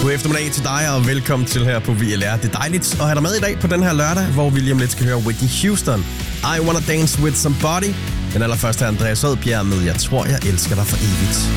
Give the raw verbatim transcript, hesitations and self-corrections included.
God eftermiddag til dig, og velkommen til her på V L R. Det er dejligt at have dig med i dag på den her lørdag, hvor vi lige om lidt skal høre Whitney Houston. I Wanna Dance With Somebody. Den allerførste er Andreas Odbjerg med Jeg Tror, Jeg Elsker Dig For Evigt.